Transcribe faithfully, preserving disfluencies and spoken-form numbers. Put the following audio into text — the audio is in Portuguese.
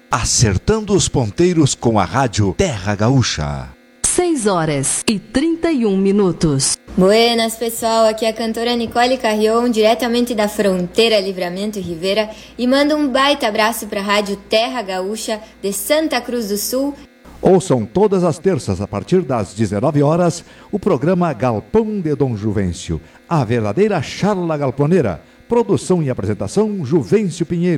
acertando os ponteiros com a rádio Terra Gaúcha. seis horas e trinta e um minutos. Buenas, pessoal. Aqui é a cantora Nicole Carrion, diretamente da fronteira Livramento e Rivera, e manda um baita abraço para a rádio Terra Gaúcha de Santa Cruz do Sul. Ouçam todas as terças, a partir das dezenove horas, o programa Galpão de Dom Juvencio, a verdadeira charla galponeira. Produção e apresentação, Juvencio Pinheiro.